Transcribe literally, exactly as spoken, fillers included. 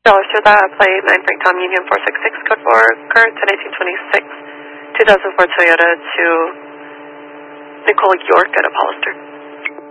Dollars to that, play nine Tom Union four six six, code four, current to nineteen twenty-six, two thousand four Toyota to Nicole York at Apollo Stern.